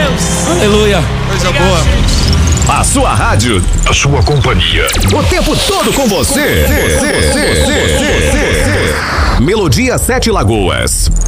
Deus. Aleluia. Coisa Obrigado, boa. gente. A sua rádio, a sua companhia. O tempo todo com você. Melodia 7 Lagoas.